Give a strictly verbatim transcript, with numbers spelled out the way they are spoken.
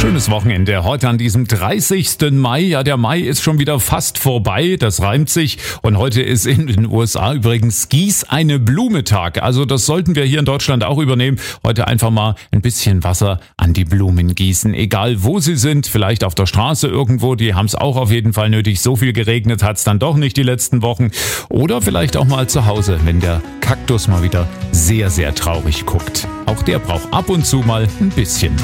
Schönes Wochenende heute an diesem dreißigsten Mai. Ja, der Mai ist schon wieder fast vorbei. Das reimt sich. Und heute ist in den U S A übrigens Gieß eine Blume Tag. Also das sollten wir hier in Deutschland auch übernehmen. Heute einfach mal ein bisschen Wasser an die Blumen gießen. Egal wo sie sind, vielleicht auf der Straße irgendwo. Die haben es auch auf jeden Fall nötig. So viel geregnet hat es dann doch nicht die letzten Wochen. Oder vielleicht auch mal zu Hause, wenn der Kaktus mal wieder sehr, sehr traurig guckt. Auch der braucht ab und zu mal ein bisschen